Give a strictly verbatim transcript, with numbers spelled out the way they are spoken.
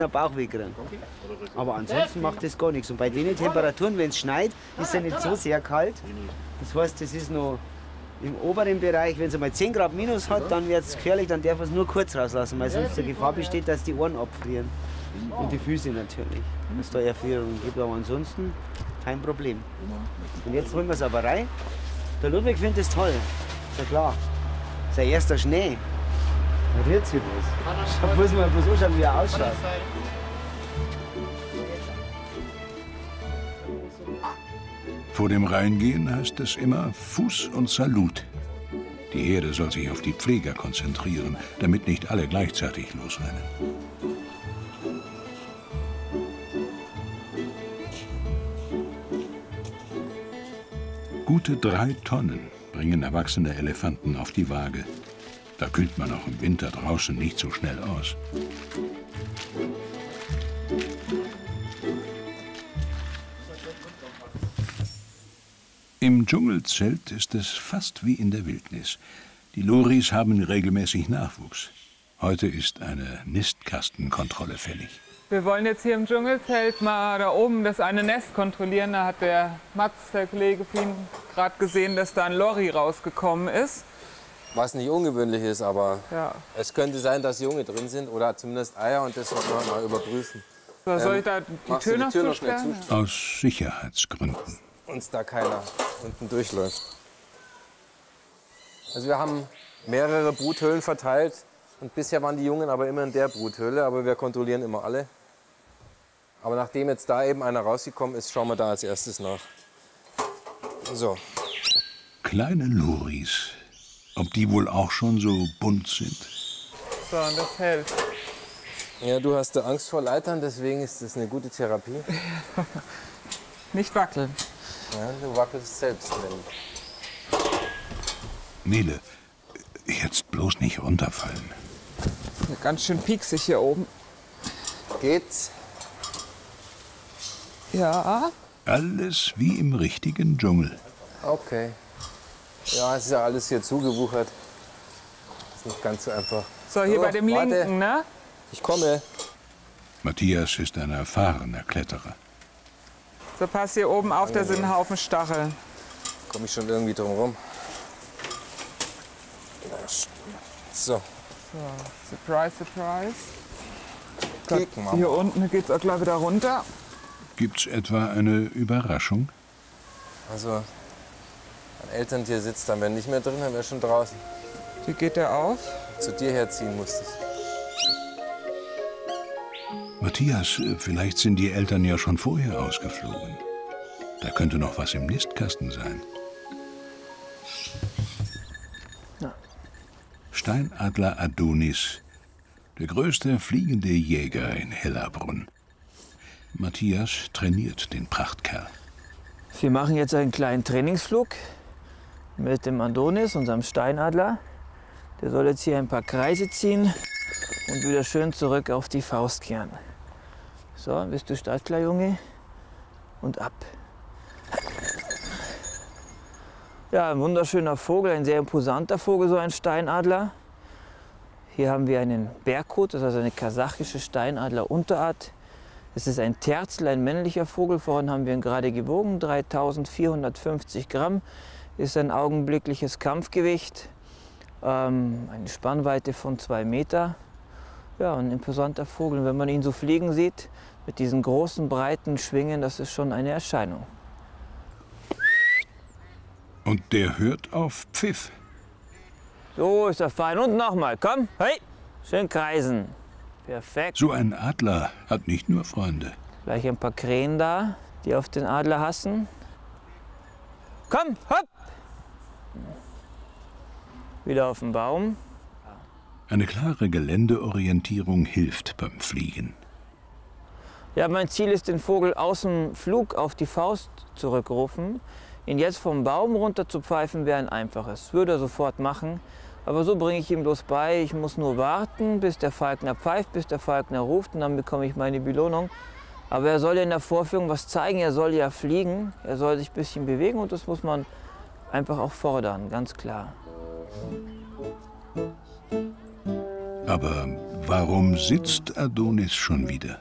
Bauchweh kriegen. Aber ansonsten macht das gar nichts. Und bei den Temperaturen, wenn es schneit, ist er nicht so sehr kalt. Das heißt, das ist noch im oberen Bereich. Wenn es einmal zehn Grad minus hat, dann wird es gefährlich, dann darf man es nur kurz rauslassen, weil sonst die Gefahr besteht, dass die Ohren abfrieren. Und die Füße natürlich, dass es da Erfrierungen gibt. Aber ansonsten kein Problem. Und jetzt holen wir es aber rein. Der Ludwig findet es toll, ist ja klar. Sein erster Schnee. Da rührt sich was. Da muss man bloß anschauen, wie er ausschaut. Vor dem Reingehen heißt es immer Fuß und Salut. Die Herde soll sich auf die Pfleger konzentrieren, damit nicht alle gleichzeitig losrennen. Gute drei Tonnen bringen erwachsene Elefanten auf die Waage. Da kühlt man auch im Winter draußen nicht so schnell aus. Im Dschungelzelt ist es fast wie in der Wildnis. Die Loris haben regelmäßig Nachwuchs. Heute ist eine Nistkastenkontrolle fällig. Wir wollen jetzt hier im Dschungelzelt mal da oben das eine Nest kontrollieren. Da hat der Mats, der Kollege, gerade gesehen, dass da ein Lori rausgekommen ist. Was nicht ungewöhnlich ist, aber ja. Es könnte sein, dass Junge drin sind oder zumindest Eier und das wollen wir mal überprüfen. So, soll ich da die ähm, Tür noch die Tür noch zusperren? schnell zusperren? Aus Sicherheitsgründen. Uns da keiner unten durchläuft. Also wir haben mehrere Bruthöhlen verteilt und bisher waren die Jungen aber immer in der Bruthöhle, aber wir kontrollieren immer alle. Aber nachdem jetzt da eben einer rausgekommen ist, schauen wir da als erstes nach. So. Kleine Loris. Ob die wohl auch schon so bunt sind? So, und das hält. Ja, du hast da Angst vor Leitern, deswegen ist das eine gute Therapie. Nicht wackeln. Ja, du wackelst selbst. Nele, jetzt bloß nicht runterfallen. Ganz schön pieksig hier oben. Geht's? Ja. Alles wie im richtigen Dschungel. Okay. Ja, es ist ja alles hier zugewuchert. Ist nicht ganz so einfach. So, hier oh, bei dem warte. linken, ne? Ich komme. Matthias ist ein erfahrener Kletterer. So, pass hier oben auf, da sind ein Haufen Stacheln. Komme ich schon irgendwie drum rum. So. So, surprise, surprise. Klicken wir Hier mal. unten geht's auch gleich wieder runter. Gibt's etwa eine Überraschung? Also, mein Elterntier sitzt dann, wenn nicht mehr drin, dann wäre schon draußen. Wie geht der auf? Zu dir herziehen musstest. Matthias, vielleicht sind die Eltern ja schon vorher ausgeflogen. Da könnte noch was im Nistkasten sein. Ja. Steinadler Adonis, der größte fliegende Jäger in Hellerbrunn. Matthias trainiert den Prachtkerl. Wir machen jetzt einen kleinen Trainingsflug mit dem Adonis, unserem Steinadler. Der soll jetzt hier ein paar Kreise ziehen und wieder schön zurück auf die Faust kehren. So, bist du startklar, Junge? Und ab. Ja, ein wunderschöner Vogel, ein sehr imposanter Vogel, so ein Steinadler. Hier haben wir einen Berghut, das ist also eine kasachische Steinadler-Unterart. Es ist ein Terzel, ein männlicher Vogel. Vorhin haben wir ihn gerade gewogen, dreitausendvierhundertfünfzig Gramm. Ist ein augenblickliches Kampfgewicht, ähm, eine Spannweite von zwei Meter. Ja, ein imposanter Vogel. Und wenn man ihn so fliegen sieht, mit diesen großen, breiten Schwingen, das ist schon eine Erscheinung. Und der hört auf Pfiff. So ist er fein. Und nochmal, komm, hey, schön kreisen. Perfekt. So ein Adler hat nicht nur Freunde. Gleich ein paar Krähen da, die auf den Adler hassen. Komm, hopp! Wieder auf den Baum. Eine klare Geländeorientierung hilft beim Fliegen. Ja, mein Ziel ist, den Vogel aus dem Flug auf die Faust zurückrufen. Ihn jetzt vom Baum runter zu pfeifen, wäre ein einfaches. Würde er sofort machen. Aber so bringe ich ihm bloß bei, ich muss nur warten, bis der Falkner pfeift, bis der Falkner ruft und dann bekomme ich meine Belohnung. Aber er soll ja in der Vorführung was zeigen, er soll ja fliegen, er soll sich ein bisschen bewegen und das muss man einfach auch fordern, ganz klar. Aber Warum sitzt Adonis schon wieder?